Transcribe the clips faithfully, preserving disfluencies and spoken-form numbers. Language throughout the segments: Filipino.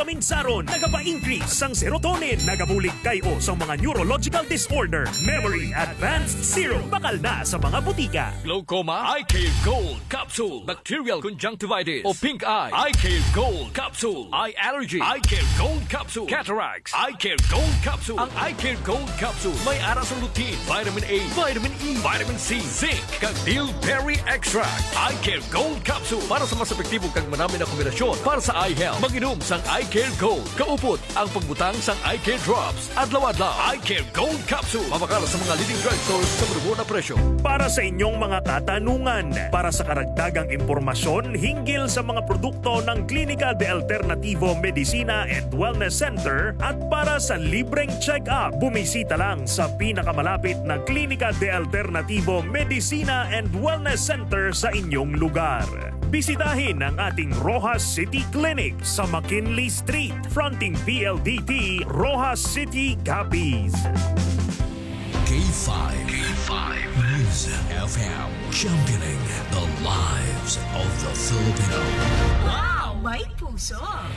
paminsaron, nagapa-increase sang serotonin, nagabulig kayo sa mga neurological disorder, memory, advanced serum, bakal na sa mga butika. Glaucoma, Eye Care Gold Capsule, Bacterial Conjunctivitis o Pink Eye, Eye Care Gold Capsule, Eye Allergy, Eye Care Gold Capsule, Cataracts, Eye Care Gold Capsule. Ang Eye Care Gold Capsule may aras ng lutein, vitamin A, vitamin E, vitamin C, zinc, kag bilberry extract. Eye Care Gold Capsule para sa mas epektibo kag marami na kombinasyon para sa eye health. Mag-inom sang Eye Care Gold. Kaupot ang pagbutang sang Eye Care Drops. Adlaw-adlaw, Eye Care Gold Capsule. Mabakala sa mga leading drugstores sa marubo na presyo. Para sa inyong mga katanungan, para sa karagdagang impormasyon hinggil sa mga produkto ng Clínica de Alternativo Medicina and Wellness Center at para sa libreng check-up, bumisita lang sa pinakamalapit na Clínica de Alternativo Medicina and Wellness Center sa inyong lugar. Bisitahin ang ating Rojas City Clinic sa McKinley Street, fronting P L D T, Rojas City, Capiz. K five. K five. News F M. Championing the lives of the Filipino. Wow! May puso!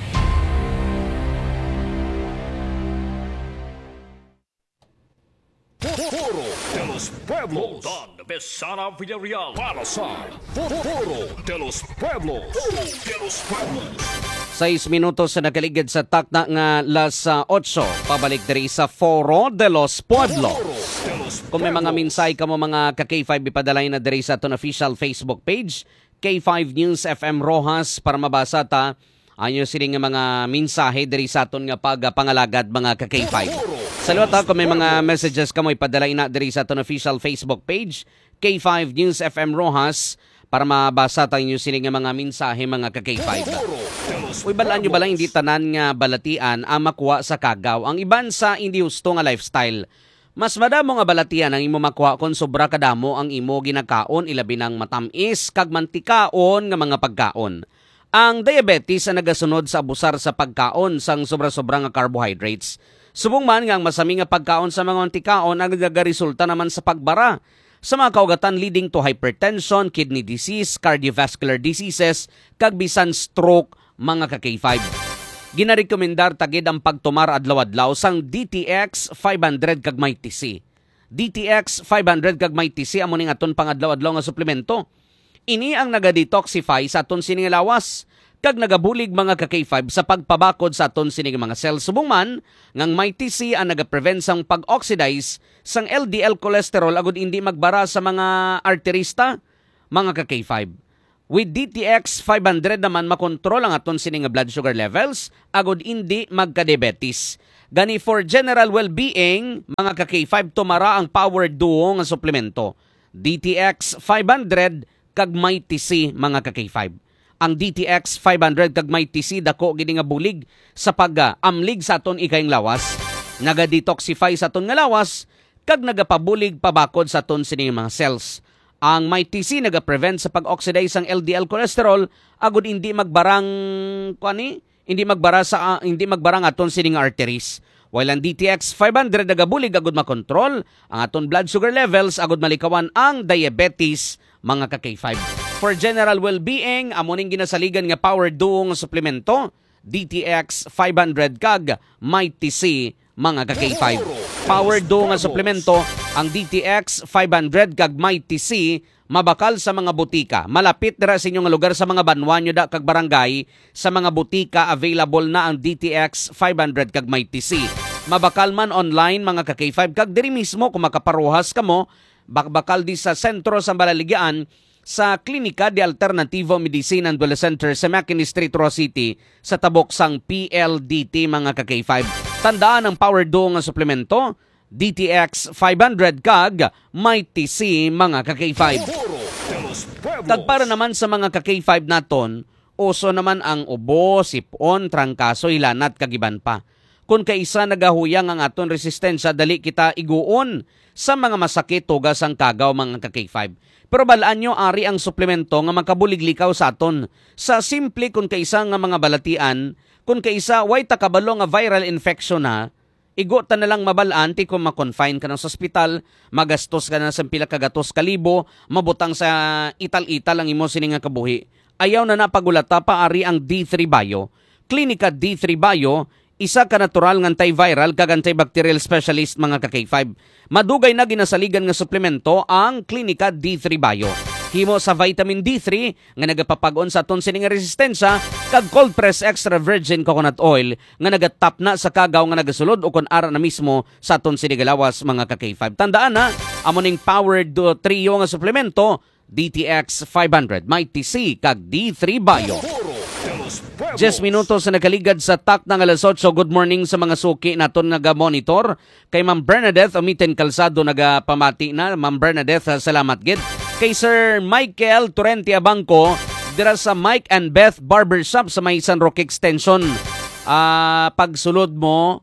Foro de los Pueblos. Don Besana Villarreal. Para sa Foro de los Pueblos. Foro de los Pueblos. Sais minutos sa nakaligid sa takna nga las uh, otso. Pabalik diri sa Foro de los Pueblos. Kung may mga minsay ka mo mga ka-K five ipadalay na diri sa aton official Facebook page, K five News F M Rojas, para mabasa ta anyo sini nga mga mensahe diri sa aton nga pagpangalagad mga ka-K five. Salud ha, kung may mga messages ka mo ipadalay na diri sa aton official Facebook page, K five News F M Rojas, para mabasa tayo nyo sila nga mga mensahe mga ka-K five. Uy, balaan nyo balang hindi tanan nga balatian ang makuha sa kagaw. Ang iban sa hindi husto nga lifestyle. Mas madamo nga balatian ang imo makuha kung sobra kadamo ang imo ginakaon, ilabi ng matamis kag mantikaon nga mga pagkaon. Ang diabetes ang nagasunod sa abusar sa pagkaon sang sobra-sobra nga carbohydrates. Subong man nga ang masami nga pagkaon sa mga mantikaon ang nagaresulta naman sa pagbara sa mga kaugatan leading to hypertension, kidney disease, cardiovascular diseases, kag bisan stroke mga ka-K five. Ginarekomendar tagid ang pagtumar adlaw-adlaw sang D T X five hundred kag may T C. D T X five hundred kag may T C amo ning aton pangadlaw-adlaw nga suplemento. Ini ang naga-detoxify sa aton sining lawas kag nagabulig mga ka-K five sa pagpabakod sa aton sining mga cells. Subong man ngang may T C ang naga-prevent sang pag-oxidize sang L D L cholesterol agud hindi magbara sa mga arterista mga ka-K five. With D T X five hundred naman makontrol ang aton sining blood sugar levels agud hindi magka-diabetes. Gani for general well-being mga ka-K five tumara ang power duo nga suplemento. D T X five hundred kag may T C mga ka-K five. Ang D T X five hundred kag may T C dako gini nga bulig sa pag-amlig sa aton ikayng lawas, naga-detoxify sa aton nga lawas kag nagapabulig pabakod sa aton sining mga cells. Ang may T C naga-prevent sa pag-oxidize ang L D L cholesterol agud hindi magbarang kuani, hindi magbara sa uh, hindi magbarang aton sining arteries. While ang D T X five hundred nagabulig agud makontrol ang aton blood sugar levels agud malikawan ang diabetes mga ka-K five. For general well-being, amo ning ginasaligan nga power duo nga suplemento, D T X five hundred kag may T C mga ka-K five. Power duo nga suplemento, ang D T X five hundred kag may T C mabakal sa mga butika. Malapit dira sa inyong lugar sa mga banwa nyo da kag barangay, sa mga butika available na ang D T X five hundred kag may T C. Mabakal man online mga ka-K five kag diri mismo kung makaparuhas kamo, bakbakal di sa sentro sa Balaligaan sa Clínica de Alternativo Medicina and Wellness Center sa McKinney Street, Ross City, sa tabok sang P L D T mga ka-K five. Tandaan ang power duo nga suplemento, D T X five hundred kag may T C mga ka-K five. Kag para naman sa mga ka-K five naton, uso naman ang ubo, sipon, trangkaso, ilanat kagiban pa. Kung kaisa nagahuyang ang aton resistensya, dali kita iguon sa mga masakit tugas ang kagaw mga ka-K five. Pero balaan nyo ari ang suplemento nga makabuliglikaw sa aton. Sa simple kung kaisa nga mga balatian, kung kaisa way takabalo nga viral infection na, igo ta na lang mabalaan ti kung ma-confine ka na sa ospital, magastos ka na sa pila kagatos kalibo, mabutang sa ital-ital ang imo sining nga kabuhi. Ayaw na napagulata pa ari ang D three Bio. Klinika D three Bio, isa ka natural nga antiviral kag antibacterial specialist mga ka K five. Madugay na ginasaligan nga suplemento ang Klinika D three Bio. Himo sa vitamin D three nga nagapapag-on sa aton sini nga resistensya kag cold press extra virgin coconut oil nga nagatap na sa kagaw nga nagasulod o kun ara na mismo sa aton sini galawas mga ka K five. Tandaan na amo ning powered do trio nga suplemento D T X five hundred, Mighty C kag D three Bio. ten minutos sa nakaligad sa tak ng alas otso. Good morning sa mga suki naton naga-monitor. Kay Ma'am Bernadette Omiten Calzado nagapamati na. Ma'am Bernadette, salamat gid. Kay Sir Michael Torrente Abangco dira sa Mike and Beth Barbershop sa may San Roque Extension. Uh, pagsulod mo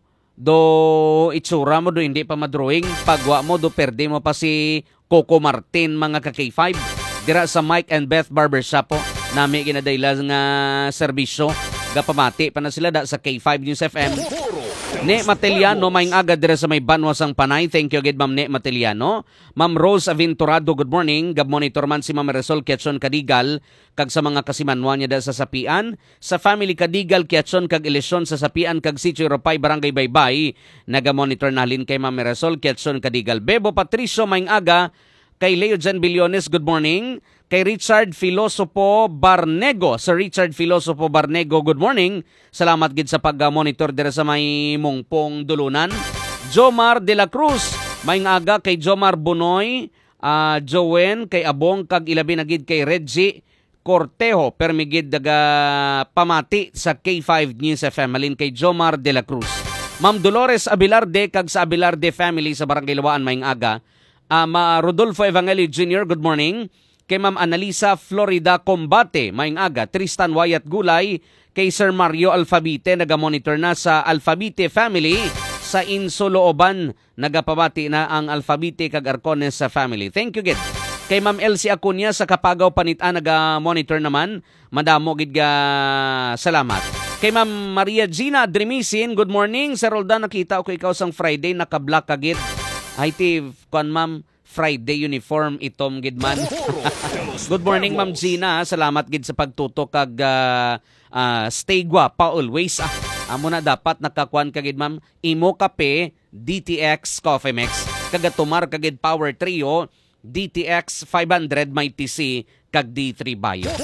do itsura mo do hindi pa madrawing, pagwa mo do perde mo pa si Coco Martin mga ka K five dira sa Mike and Beth Barbershop po. Nami ginadayla nga serbisyo. Gapamati pa na sila da sa K five News F M. Ne Mateliano, maing aga dire sa may Banwasang Panay. Thank you agad Ma'am Ne Mateliano. Ma'am Rose Aventurado, good morning. Gab monitor man si Ma'am Resol Quezon Kadigal kag sa mga kasimanwa niya da sa Sapian. Sa family Kadigal Quezon kag Ilisyon sa Sapian kag Sitio Ropay Barangay Baybay. Naga-monitor nahlin kay Ma'am Resol Quezon Kadigal. Bebo Patricio, maing aga. Kay Leo Jan Billones, good morning. Kay Richard Filosopo Barnego. Sir Richard Filosopo Barnego, good morning. Salamat gid sa pag-monitor dira sa may Mungpong Dulunan. Jomar De La Cruz, may aga kay Jomar Bunoy, uh, Jowen, kay Abong, kag ilabi na gid kay Reggie Cortejo. Permigid daga pamati sa K five News F M. Malin kay Jomar De La Cruz. Ma'am Dolores Abilarde, kag sa Abilarde family sa Barangay Lawaan, may aga. Uh, Ma Rodolfo Evangelio Junior, good morning. Kay Ma'am Analisa Florida Combate, maing aga. Tristan Wyatt Gulay, kay Sir Mario Alfabite, naga-monitor na sa Alfabite family. Sa Insulooban, nagapabati na ang Alfabite kag Arcones sa family. Thank you gid. Kay Ma'am Elsie Acuña sa Kapagaw Panita, naga-monitor naman. Madamo gid ga salamat. Kay Ma'am Maria Gina Drimisin, good morning. Sir Roldan, nakita ko ikaw sang Friday, naka-black ka gid. Ay ti, kuan ma'am, Friday uniform itom gid man. Good morning Ma'am Gina, salamat gid sa pagtutok kag uh, uh, stay guapa always. Ah, amo na dapat nakakuan kagid ma'am. Imo kape D T X Coffee Mix, kagatumar kagid Power Trio D T X five hundred Mighty C kag D three Bio.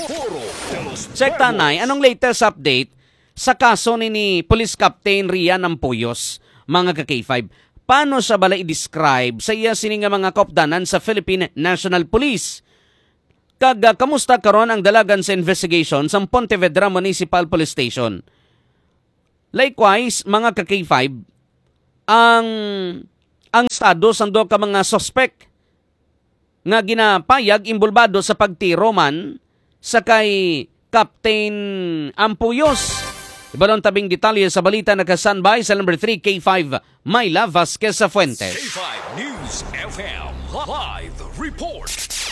Check tanay, anong latest update sa kaso ni, ni Police Captain Rian Ampuyos mga ka K five? Paano siya bala i-describe sa iya sini nga mga kopdanan sa Philippine National Police? Kag uh, kamusta karon ang dalagan sa investigation sa Pontevedra Municipal Police Station? Likewise, mga ka K five, ang ang estado sa do ka mga suspect nga ginapayag imbulbado sa pagtiro man sa kay Captain Ampuyos. Ibalong tabing detalye sa balita naka-standby sa number three K five, Myla Vasquez sa Fuentes. K five News F M Live Report.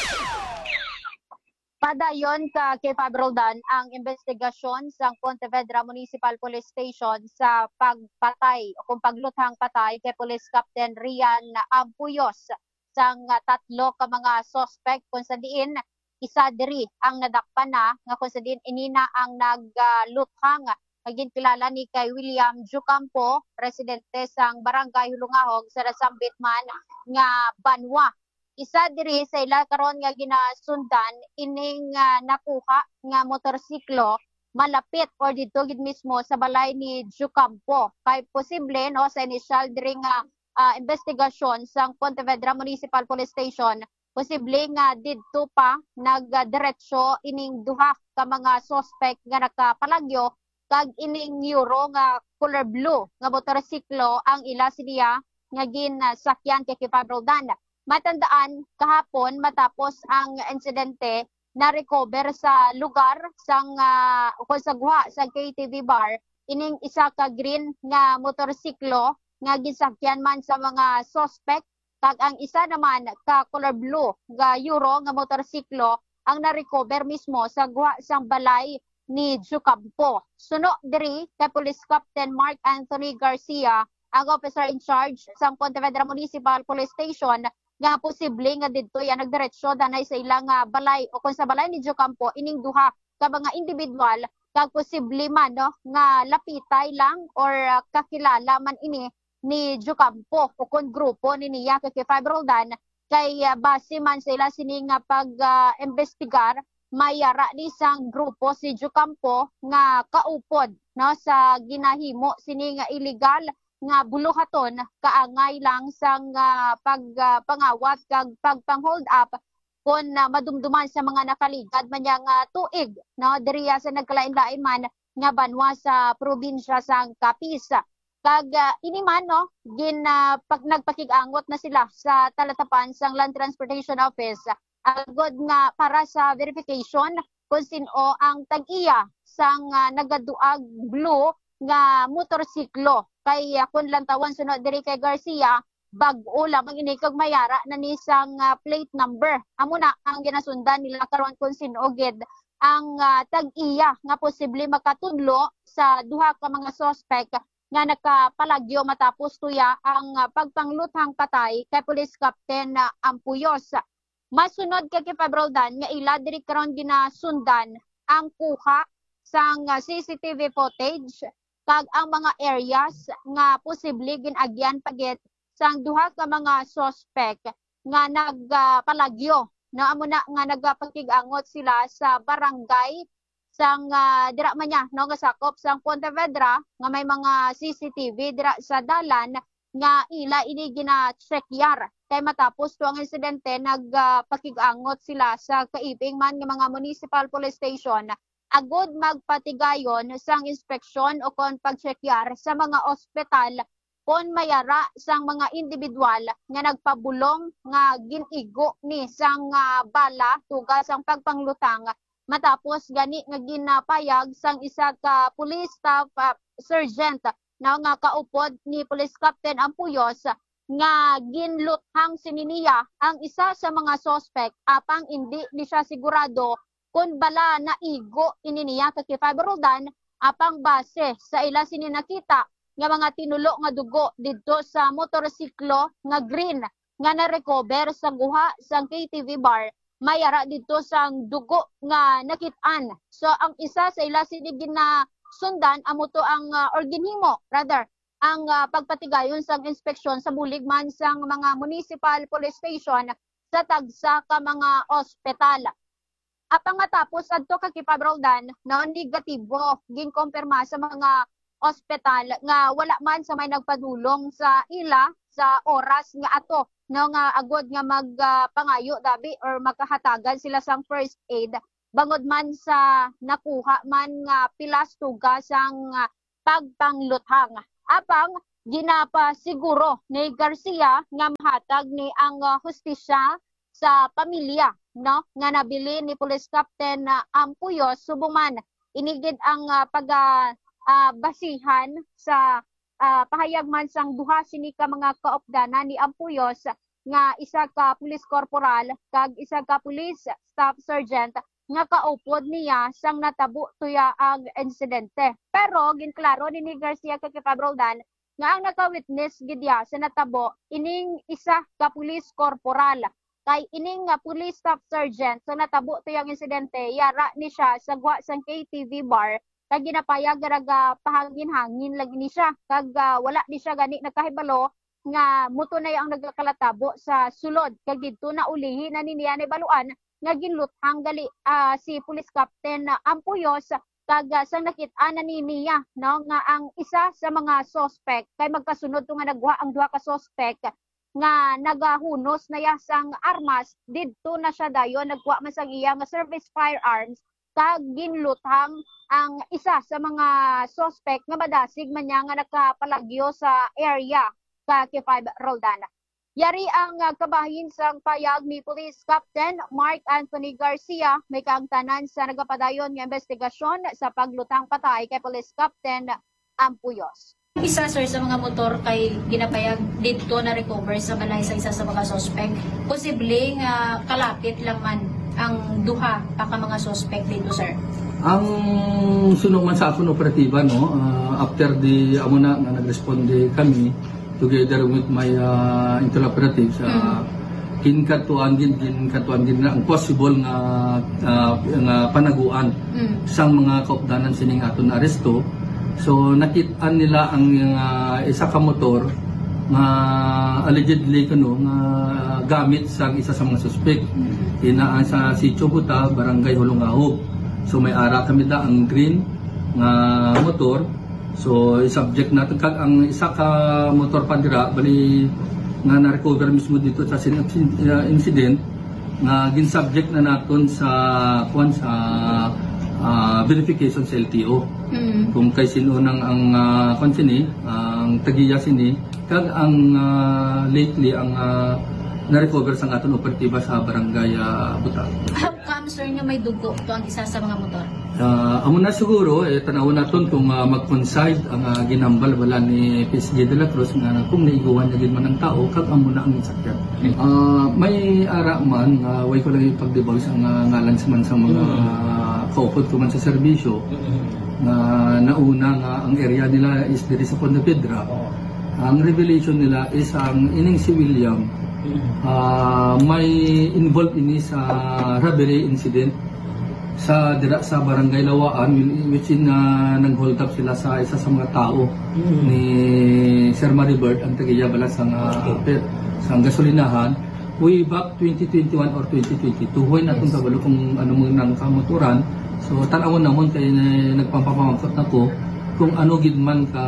Padayon ka K five Roldan ang investigasyon sa Pontevedra Municipal Police Station sa pagpatay o kung pagluthang patay kay Police Captain Rian Ampuyos sang tatlo ka mga suspect kung sa diin isa diri ang nadakpan na nga kung sa diin inina ang nagluthang. Maging kilala ni kay William Jucampo, residente sang Barangay Hulungahog sa nasambit man nga Banwa. Isa diri sa ila karon nga ginasundan ining uh, nakuha nga motorsiklo malapit or dito gid mismo sa balay ni Jucampo. Kay posible no sa initial diri nga uh, investigasyon sang Pontevedra Municipal Police Station, posible nga didto pa nagdiretso ining duha ka mga suspect nga nakapalagyo kag ining euro nga color blue nga motorsiklo ang ila siya nga ginsakyan kay K five Roldan. Matandaan kahapon matapos ang insidente na recover sa lugar sang uh, sa guha sa K T V bar ining isa ka green nga motorsiklo nga gisakyan man sa mga suspect kag ang isa naman ka color blue nga euro nga motorsiklo ang na-recover mismo sa guha sang balay ni Jucampo. Suno diri kay Police Captain Mark Anthony Garcia, ang officer in charge sa Pontevedra Municipal Police Station, nga posible nga didto yan nagdiretso danay sa ilang uh, balay o kung sa balay ni Jucampo ining duha ka mga individual kag posible man no nga lapitay lang or uh, kakilala man ini ni Jucampo o kon grupo ni niya kay Five Roldan kay uh, base man sila sini nga pag uh, investigar mayara ni sang grupo si Jucampo nga kaupod no sa ginahimo sini nga illegal nga buluhaton kaangay lang sang uh, pag uh, pangawat kag pagpang-hold up kon uh, madumduman sa mga nakaligad man yang uh, tuig no diriya sa nagkalain-lain man nga banwa sa probinsya sang Capiz. Kag uh, ini man no gin uh, pag nagpakig-angot na sila sa talatapan sang Land Transportation Office agod nga para sa verification kung sino ang tag-iya sang uh, nagaduag blue nga motorsiklo kay uh, kun lantawan sunod diri kay Garcia bag-o lamang ini kag mayara na ni sang uh, plate number amo na ang ginasundan nila karon kung sino gid ang uh, tag-iya nga posible makatudlo sa duha ka mga suspect nga nakapalagyo matapos tuya ang uh, pagpangluthang patay kay Police Captain uh, Ampuyos. Masunod kay Five Roldan nga ila diri karon ginasundan ang kuha sang uh, C C T V footage kag ang mga areas nga posible ginagyan pagit sang duha ka mga suspect nga nagpalagyo uh, no amo na nga nagapakig-angot sila sa barangay sang uh, dira man niya no nga sakop sang Pontevedra nga may mga C C T V dira sa dalan nga ila ini gina-checkyar kay matapos to ang insidente nagpakig-angot uh, sila sa kaiping man nga mga municipal police station agod magpatigayon sang inspeksyon o kon pag-checkyar sa mga ospital kon mayara sang mga individual nga nagpabulong nga ginigo ni sang uh, bala tugas sang pagpanglutang matapos gani nga ginapayag sang isa ka police staff uh, sergeant na nga kaupod ni Police Captain Ampuyos nga ginluthang sininiya ang isa sa mga suspect apang hindi ni siya sigurado kung bala na igo ininiya kay Five Roldan apang base sa ila sini nakita nga mga tinulo nga dugo didto sa motorsiklo nga green nga na-recover sa guha sang K T V bar mayara didto sang dugo nga nakit-an. So ang isa sa ila sini ginasundan amo to ang uh, or ginhimo rather ang uh, pagpatigayon sang inspeksyon sa bulig man sang mga municipal police station sa tagsa ka mga ospital. Apang matapos adto kay Five Roldan na negatibo ginkompirma sa mga ospital nga wala man sa may nagpadulong sa ila sa oras nga ato no nga agod nga magpangayo uh, dabi or makahatagan sila sang first aid bangod man sa nakuha man nga pilas tugas sang uh, pagpangluthang. Apang ginapa siguro ni Garcia nga mahatag ni ang uh, hustisya sa pamilya no nga nabili ni Police Captain uh, Ampuyos subuman inigid ang uh, pag uh, Uh, basihan sa uh, pahayag man sang duha sini ka mga kaopdana ni Ampuyos nga isa ka police corporal kag isa ka police staff sergeant nga kaupod niya sang natabo tuya ang insidente. Pero ginklaro ni, ni Garcia kay Five Roldan nga ang naka-witness gidya sa natabo ining isa ka police corporal kay ining nga police staff sergeant sa natabo tuya ang insidente yara ni siya sa guwa sang K T V bar kag ginapayag garaga pahangin-hangin lagi ni siya kag uh, wala di siya gani nagkahibalo nga muto na ang nagkakalatabo sa sulod kag didto na ulihi na ni niya ni baluan nga ginluthang gali uh, si Police Captain uh, Ampuyos kag uh, sang nakit-an na ni niya no nga ang isa sa mga suspect kay magkasunod to nga nagwa ang duha ka suspect nga nagahunos na ya sang armas didto na siya dayon nagwa man sang iya nga service firearms kag ginluthang ang isa sa mga suspect nga madasig man niya nga nakapalagyo sa area kay Five Roldan. Yari ang uh, kabahin sang payag ni Police Captain Mark Anthony Garcia may kaangtanan sa nagapadayon nga investigasyon sa paglutang patay kay Police Captain Ampuyos. Isa sir sa mga motor kay ginapayag dito na recover sa balay sa isa sa mga suspect. Posibleng uh, kalapit lang man ang duha pa ka mga suspect dito sir. Ang sunog man sa akong operatiba no uh, after the amo na nga nagresponde kami together with my uh, intel operatives uh, mm. kinkatuan gin kinkatuan gin na ang possible nga uh, nga panaguan Mm. sang mga kaupdanan sining aton aresto. So nakit-an nila ang uh, isa ka motor nga allegedly kuno nga gamit sa isa sa mga suspect. Inaan sa Sitio Buta, Barangay Hulongahog. So may ara kami da ang green nga motor. So subject natin kag ang isa ka motor pandira bali nga na-recover mismo dito sa sin- uh, incident nga gin-subject na naton sa kuan sa uh, verification sa L T O. Mm. Kung kay sino nang ang uh, kuan sini, ang tagiya sini kag ang uh, lately ang uh, na-recover sa aton operatiba sa Barangay uh, Buta. How come, sir, nga may dugo to ang isa sa mga motor? Uh, amo na siguro, eh, tanaw naton kung uh, mag-concide ang uh, ginambal wala ni P S J de la Cruz nga kung naiguan na gid man ang tao, kag amo na ang sakyan. Uh, may ara man, uh, way ko lang ipagdibag sa uh, ngalan sa man sa mga uh, kaupod ko man sa serbisyo, nga nauna nga ang area nila is diri sa Ponte Vedra. Ang revelation nila is ang ining si William, uh, may involved ini sa robbery incident sa dira sa Barangay Lawaan, which in uh, nag-hold up sila sa isa sa mga tao ni Sir Maribert ang tagiya bala sa uh, per, sa gasolinahan way back twenty twenty-one or twenty twenty-two when atong kabalo kung ano mo nang kamotoran. So tan-awon namon kay nagpapamangkot nako kung ano gid man ka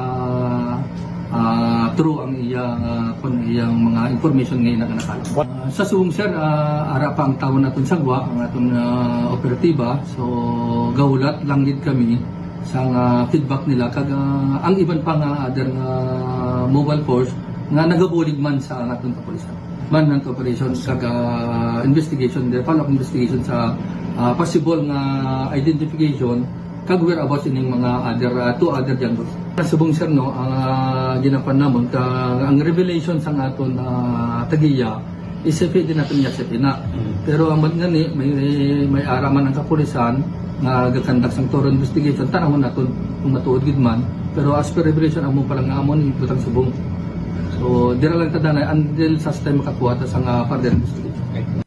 uh, true ang iyang uh, kung iyang mga information ngayon na nakala. Uh, sa suong sir, uh, ara pa ang tawon naton sagwa ang aton uh, operatiba. So gawlat lang gid kami sa uh, feedback nila kag uh, ang iban pa nga other uh, mobile force nga nagabulig man sa aton kapulisan. Manhunt operation kag uh, investigation, the follow-up investigation sa uh, possible nga identification kag whereabouts ining mga other uh, two other jungles. Sa subong sir no, ang uh, ginapan namon ka ang revelation sa aton uh, tagiya is pwede natin i-accept na. Pero ang nga ni may may araman ang kapulisan nga gakandak sang thorough investigation tanawon naton kung matuod gid man. Pero as per revelation amo pa lang nga amon ibutang subong. So dira lang tadanay until sa time makakuha ta sa uh, further investigation.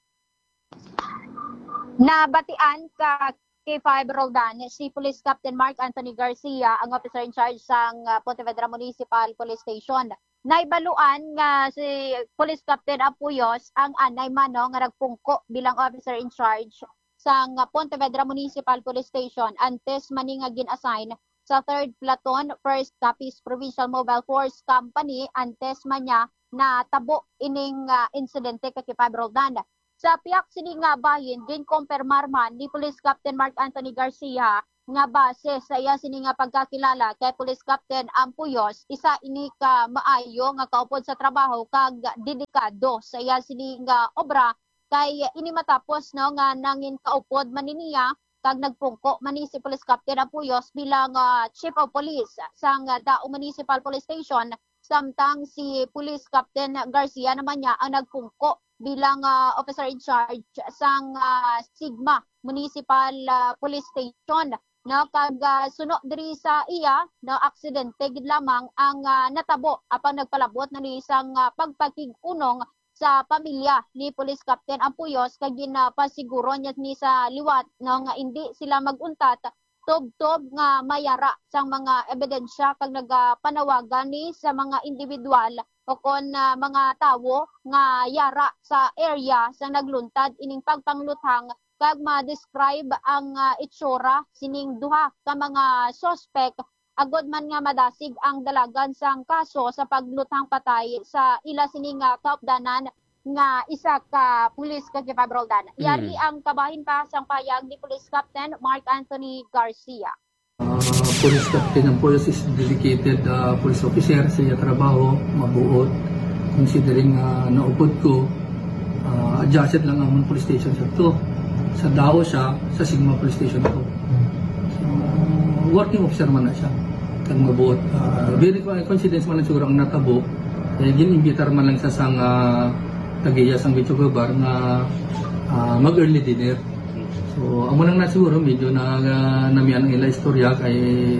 Nabatian ka K five Roldan, si Police Captain Mark Anthony Garcia, ang officer in charge sa uh, Ponte Vedra Municipal Police Station. Naibaluan nga si Police Captain Apuyos ang anay mano nga nagpungko bilang officer in charge sa uh, Ponte Vedra Municipal Police Station antes mani nga gin-assign sa third Platoon first Capiz Provincial Mobile Force Company antes man niya na tabo ining uh, insidente kay K five Roldan. Sa piyak sini nga bahin, ginkompermar man ni Police Captain Mark Anthony Garcia nga base sa iya sini nga pagkakilala kay Police Captain Ampuyos, isa ini ka maayo nga kaupod sa trabaho kag dedikado sa iya sini nga obra kay ini matapos no nga nangin kaupod man niya kag nagpungko man ni si Police Captain Ampuyos bilang uh, Chief of Police sa uh, Dao Municipal Police Station, samtang si Police Captain Garcia naman niya ang nagpungko bilang uh, officer in charge sang uh, Sigma Municipal uh, Police Station. No, kag uh, suno diri sa iya no aksidente gid lamang ang uh, natabo apang nagpalabot na ni isang uh, pagpakig-unong sa pamilya ni Police Captain Ampuyos kag ginapasiguro niya ni sa liwat no nga hindi sila maguntat tob-tob nga mayara sang mga ebidensya kag nagapanawagan ni sa mga individual o kon uh, mga tawo nga yara sa area sa nagluntad ining pagpangluthang kag ma-describe ang uh, itsura sining duha ka mga suspect agod man nga madasig ang dalagan sang kaso sa pagluthang patay sa ila sining uh, kaupdanan nga isa ka pulis kag K five Roldan. Yari mm. ang kabahin pa sang payag ni Police Captain Mark Anthony Garcia. Uh, Police Captain ng Police is dedicated uh, police officer sa iya trabaho, mabuot. Considering uh, naupod ko, uh, adjusted lang ang police station sa to. Sa Dao siya, sa Sigma Police Station ko. So, uh, working officer man na siya. Kag mabuot. Uh, very coincidence man lang siguro ang natabo. Eh, gin-imbitar man lang sa sang uh, tagiya sang Bichogobar na uh, mag-early dinner. So, amo lang na siguro medyo na uh, namian ang ila istorya kay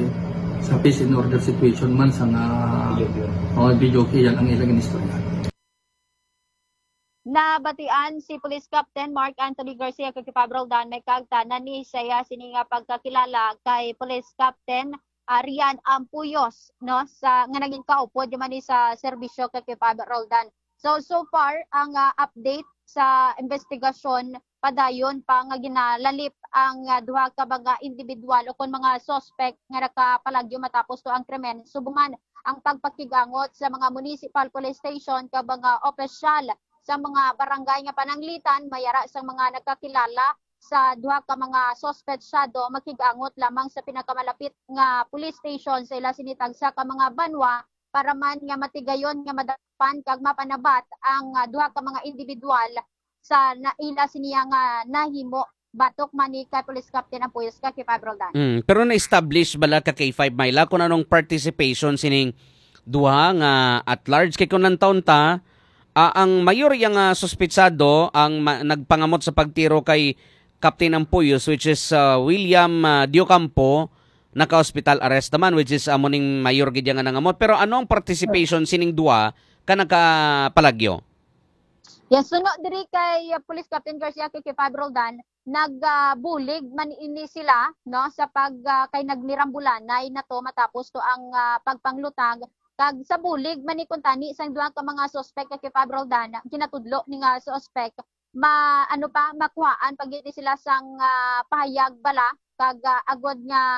sa peace and order situation man sa nga uh, video kay yan ang ilang istorya. nabatian si Police Captain Mark Anthony Garcia kay Roldan may kagtanan ni saya sini nga pagkakilala kay Police Captain uh, Rian Ampuyos no sa nga naging kaupo di man ni sa serbisyo kay Roldan. So so far ang uh, update sa investigasyon padayon pa nga ginalalip ang uh, duha ka mga individual o kon mga suspect nga nakapalagyo matapos to ang krimen subuman ang pagpakigangot sa mga municipal police station ka mga opisyal sa mga barangay nga pananglitan mayara sa mga nagkakilala sa duha ka mga suspesyado makigangot lamang sa pinakamalapit nga police station sa ila sinitag sa ka mga banwa para man nga matigayon nga madapan kag mapanabat ang uh, duha ka mga individual sa naila siniya nga nahimo batok man ni kay Police Captain Ampuyos kay Roldan. Mm, pero na-establish bala ka K five Myla kung anong participation sining duha nga at large kay kung nang taon ta Uh, ang mayor yung uh, suspitsado ang ma- nagpangamot sa pagtiro kay Captain Ampuyos which is uh, William uh, Diocampo naka-hospital arrest naman which is amuning uh, mayor gid nga nangamot pero anong participation sining duha ka nakapalagyo? Yes, sunod diri kay uh, Police Captain Garcia kay Roldan nagbulig uh, man ini sila no sa pag uh, kay nagnirambulanay na to matapos to ang uh, pagpanglutag kag sa bulig manikuntani sang duha ka mga suspect kay Roldan ginatudlo ni nga suspect ma ano pa makuhaan pag sila sang uh, pahayag bala kag uh, agod nga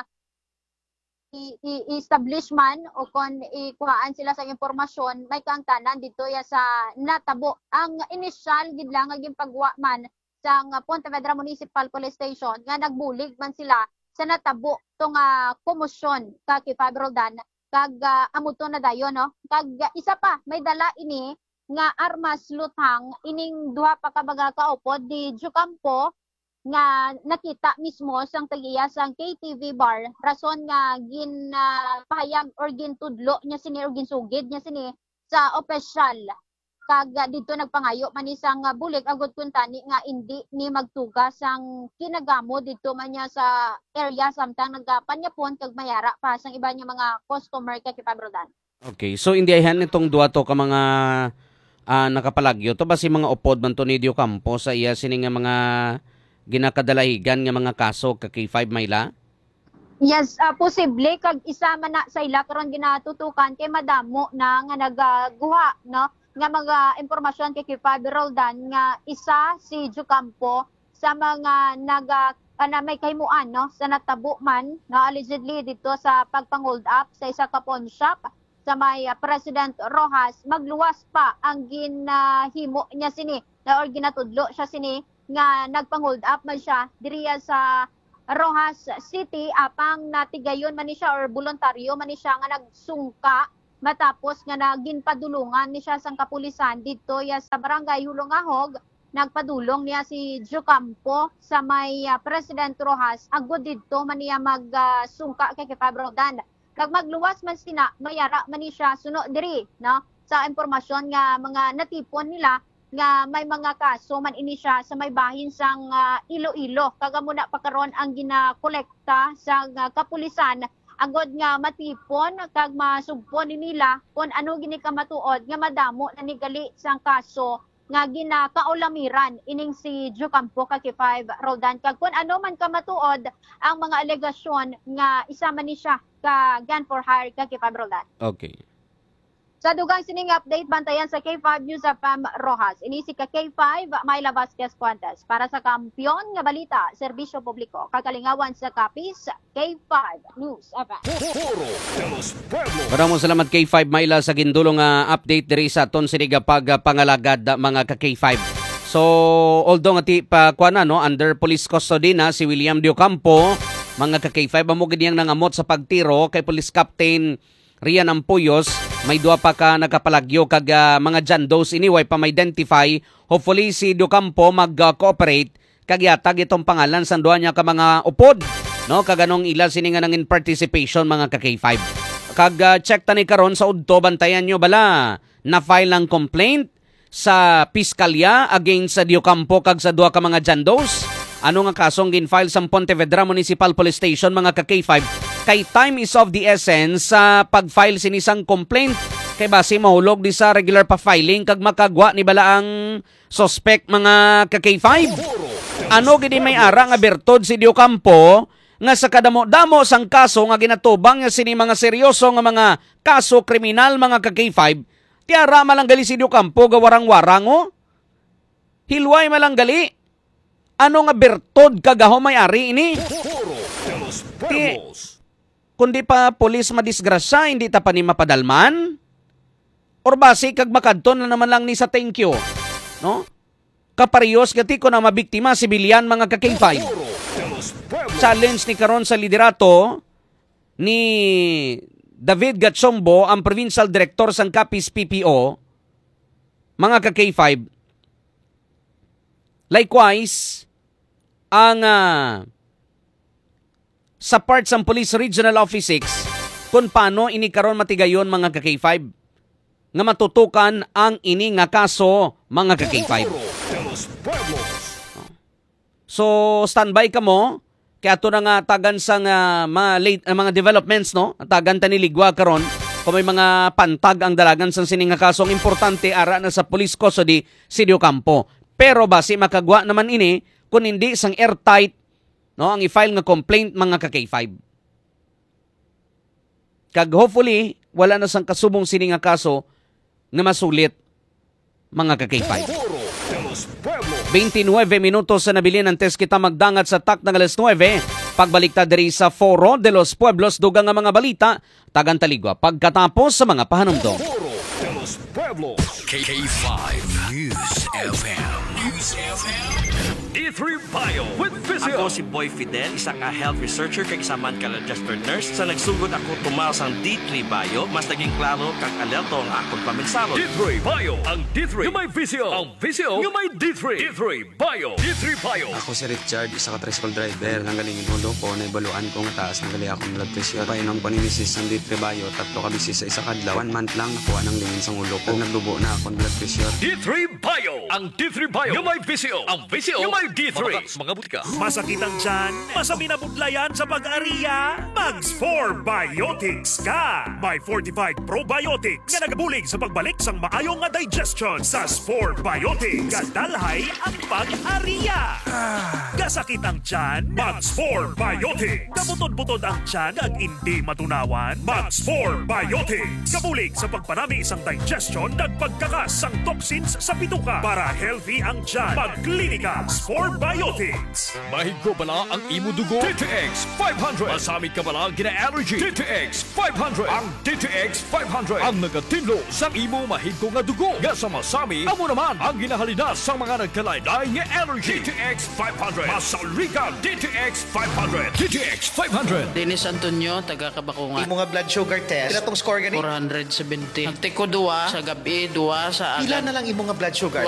i-establish man o kon ikuhaan sila sa impormasyon may kang tanan dito ya sa natabo ang initial gid lang nga pagwa man sang Pontevedra Municipal Police Station nga nagbulig man sila sa natabo tong uh, komosyon kay Roldan kag uh, amuto na dayon no kag uh, isa pa may dala ini nga armas lutang ining duha pa ka baga kaupod di Diocampo nga nakita mismo sang tagiya sang K T V bar rason nga gin uh, pahayag or gintudlo niya sini or ginsugid niya sini sa opisyal kag uh, dito nagpangayo man isang uh, bulig agud kun tani nga indi ni magtugas sang kinagamo dito man niya sa area samtang nagapanyapon kag mayara pa sang iba niya mga customer kay Roldan. Okay, so indihan itong duha to ka mga uh, nakapalagyo to ba si mga upod man to ni Diocampo sa iya sini nga mga ginakadalahigan nga mga kaso ka K five Myla? Yes, uh, posible kag isa man na sa ila karon ginatutukan kay madamo na nga nagaguha no nga mga impormasyon kay Roldan nga isa si Diocampo sa mga naga uh, na may kahimuan no sa natabo man no allegedly dito sa pagpang-hold up sa isa ka pawn shop sa may uh, President Rojas magluwas pa ang ginahimo uh, niya sini na or ginatudlo siya sini nga nagpang-hold up man siya diriya sa Rojas City apang natigayon man ni siya or voluntaryo man ni siya nga nagsungka matapos nga naging padulungan ni siya sang kapulisan dito ya sa barangay Hulongahog nagpadulong niya si Diocampo sa may uh, President Rojas agud dito man niya magsungka uh, kay Roldan kag magluwas man sina mayara man ni siya suno diri no sa impormasyon nga mga natipon nila nga may mga kaso man ini siya sa may bahin sang uh, Iloilo kag amo na pa karon ang ginakolekta sa uh, kapulisan agod nga matipon kag masugpon nila kung ano gini ka matuod nga madamo na nigali sang kaso nga ginakaulamiran ining si Diocampo kay Roldan kag kung ano man ka matuod ang mga alegasyon nga isa man ni siya ka gun for hire kay Roldan. Okay. Sa dugang sining update, bantayan sa K five News F M Rojas. Inisi ka K five, Myla Vasquez Cuantas. Para sa kampiyon nga balita, serbisyo publiko. Kakalingawan sa Kapis, K five News F M. Maraming salamat K five Myla sa gindulong nga update diri sa aton siniga pag pangalagad mga ka K five. So, although nga ti pa kuana no under police custody na si William Diocampo, mga ka K five amo gid yang nangamot sa pagtiro kay Police Captain Rian Ampuyos, may duha pa ka nakapalagyo kag uh, mga jandos iniway pa ma-identify. Hopefully si Diocampo mag-cooperate kag yatag itong pangalan sa duha niya ka mga upod. No, kag anong ila sini nga nangin participation mga ka K five. Kag uh, check tani karon sa udto bantayan nyo bala na file ng complaint sa piskalya against sa Diocampo kag sa duha ka mga jandos. Ano nga kasong gin-file sa Pontevedra Municipal Police Station mga ka K five? Kay time is of the essence sa uh, pag-file sinisang complaint Kay base mahulog di sa regular pa filing kag makagwa ni balaang suspect mga ka K five. Ano gidi may ara nga bertod si Dio Campo nga sa kadamo-damo sang kaso nga ginatubang nga sini mga seryoso nga mga kaso kriminal mga ka K five, tiara malanggali si Dio Campo gawarang-warang o. Hilway malanggali. Ano nga bertod kagaho may ari ini? Ti, kundi pa polis madisgrasya, hindi ta pa ni mapadalman? Or basi kag makadton na naman lang ni sa thank you, no? Kaparehos gati ko na mabiktima sibilyan mga ka K five. Challenge ni karon sa liderato ni David Gatchombo, ang provincial director sang Capiz P P O, mga ka K five. Likewise, ang uh, sa part sang Police Regional Office six, kung paano ini karon matigayon mga ka K five nga matutukan ang ini nga kaso mga ka K five. So standby ka mo kaya ato na nga tagan sang uh, mga late, uh, mga developments, no? Tagan ta ni ligwa karon kung may mga pantag ang dalagan sang sining nga kasong importante ara na sa police custody si Dio Campo. Pero basi makagwa naman ini kung hindi sang airtight, no, ang i-file nga complaint mga ka K five. Kag hopefully wala na sang kasubong sining nga kaso nga masulit mga ka K five. twenty-nine minutos sa nabilin ng test kita magdangat sa tak ng alas nine. Pagbalik ta diri sa Foro de los Pueblos, dugang nga mga balita, tagan taligwa pagkatapos sa mga pahanumdom. K five News F M. News F M. D three Bio with Visio. Ako si Boy Fidel, isang uh, health researcher kag isa man ka registered nurse. Sa nagsugod ako tumaw sang D three Bio, mas naging klaro kag alerto ang akong paminsalo. D three Bio, ang D three yung may Visio, ang Visio yung may D three. D three Bio, D three Bio. Ako si Richard, isa ka tricycle driver. Nang galing inulo ko, naibaluan ko nga taas ng gali akong blood pressure. Painom ko ni misis ng D three Bio, tatlo ka bisis sa isa kadlaw. One month lang nakuha ng lingin sa ulo ko. Naglubo na akong blood pressure. D three Bio, ang D three Bio yung may Visio, ang Visio yung may D three. Mga butika. Masakit ang tiyan, masami na budlayan sa pag-ariya, Mags four Biotics ka! May fortified probiotics nga nagabulig sa pagbalik sang maayong nga digestion sa four Biotics. Kadalhay ang pag-ariya. Gasakit ang tiyan, Mags four Biotics. Kabutod-butod ang tiyan ag hindi matunawan, Mags four Biotics. Kabulig sa pagpanami isang digestion ag pagkakas sang toxins sa bituka para healthy ang tiyan. Pagklinika four Biotics. Mahigko bala ang imo dugo? D T X five hundred. Masamit ka bala gina-allergy? D T X five hundred. Ang D T X five hundred ang nagatinlo sa imo mahigko nga dugo. Nga sa masami, amo naman ang ginahalina sa mga nagkalaylay nga allergy. D T X five hundred. Masalika D T X five hundred. D T X five hundred. Dennis Antonio, taga Kabakungan. Imo nga blood sugar test. Pila tong score gani? four seventy. Nagtiko duwa sa gabi, duwa sa aga. Pila na lang imo nga blood sugar?